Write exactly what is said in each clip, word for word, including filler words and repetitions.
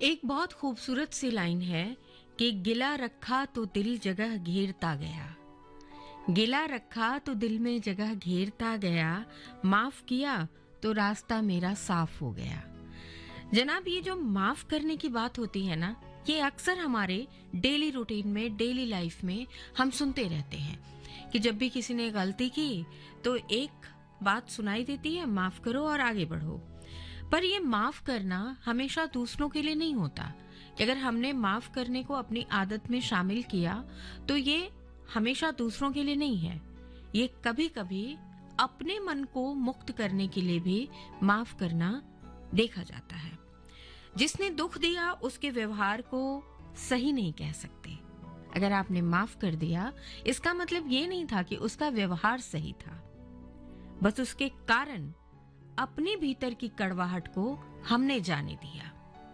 एक बहुत खूबसूरत सी लाइन है कि गिला रखा तो दिल जगह घेरता गया। गिला रखा तो दिल में जगह घेरता गया, माफ किया तो रास्ता मेरा साफ हो गया। जनाब, ये जो माफ करने की बात होती है ना, ये अक्सर हमारे डेली रूटीन में, डेली लाइफ में हम सुनते रहते हैं कि जब भी किसी ने गलती की तो एक बात सुनाई देती है, माफ करो और आगे बढ़ो। पर ये माफ करना हमेशा दूसरों के लिए नहीं होता कि अगर हमने माफ करने को अपनी आदत में शामिल किया तो ये हमेशा दूसरों के लिए नहीं है। ये कभी कभी अपने मन को मुक्त करने के लिए भी माफ करना देखा जाता है। जिसने दुख दिया उसके व्यवहार को सही नहीं कह सकते। अगर आपने माफ कर दिया, इसका मतलब ये नहीं था कि उसका व्यवहार सही था, बस उसके कारण अपने भीतर की कड़वाहट को हमने जाने दिया।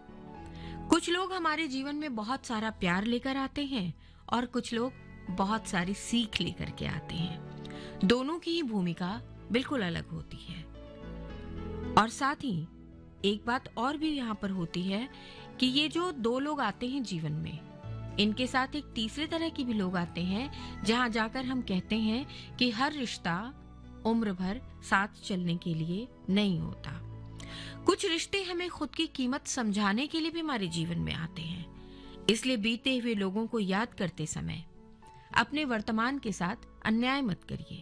कुछ लोग हमारे जीवन में बहुत सारा प्यार लेकर आते हैं और कुछ लोग बहुत सारी सीख लेकर के आते हैं। दोनों की ही भूमिका बिल्कुल अलग होती है। और साथ ही एक बात और भी यहाँ पर होती है कि ये जो दो लोग आते हैं जीवन में, इनके साथ एक तीसरे तरह के भी लोग आते हैं, जहां जाकर हम कहते हैं कि हर रिश्ता उम्र भर साथ चलने के लिए नहीं होता। कुछ रिश्ते हमें खुद की कीमत समझाने के लिए भी हमारे जीवन में आते हैं। इसलिए बीते हुए लोगों को याद करते समय अपने वर्तमान के साथ अन्याय मत करिए।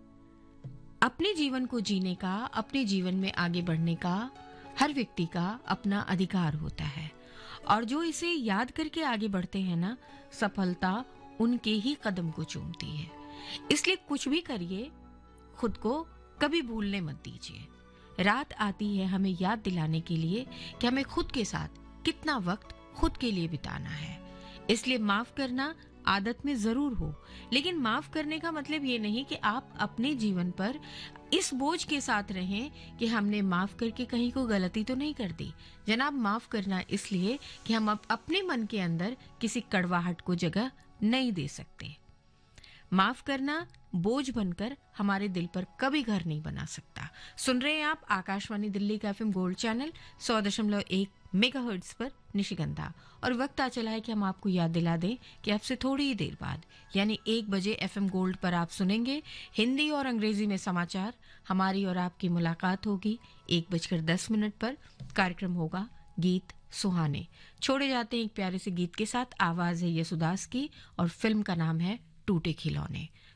अपने जीवन को जीने का, अपने जीवन में आगे बढ़ने का हर व्यक्ति का अपना अधिकार होता है, और जो इसे याद करके आगे बढ़ते हैं ना, सफलता उनके ही कदम को चूमती है। इसलिए कुछ भी करिए, खुद को कभी भूलने मत दीजिए। रात आती है हमें याद दिलाने के लिए कि हमें खुद के साथ कितना वक्त खुद के लिए बिताना है। इसलिए माफ करना आदत में जरूर हो, लेकिन माफ करने का मतलब ये नहीं कि आप अपने जीवन पर इस बोझ के साथ रहें कि हमने माफ करके कहीं को गलती तो नहीं कर दी। जनाब, माफ करना इसलिए कि हम अब अपने मन के अंदर किसी कड़वाहट को जगह नहीं दे सकते। माफ करना बोझ बनकर हमारे दिल पर कभी घर नहीं बना सकता। सुन रहे हैं आप आकाशवाणी दिल्ली का एफएम गोल्ड चैनल सौ दशमलव एक मेगाहर्ट्ज पर निशिगंधा, और वक्त आ चला है कि हम आपको याद दिला दें कि अब से थोड़ी ही देर बाद यानी एक बजे एफएम गोल्ड पर आप सुनेंगे हिंदी और अंग्रेजी में समाचार। हमारी और आपकी मुलाकात होगी एक बजकर दस मिनट पर। कार्यक्रम होगा गीत सुहाने। छोड़े जाते हैं एक प्यारे से गीत के साथ। आवाज है यसुदास की और फिल्म का नाम है टूटे खिलौने।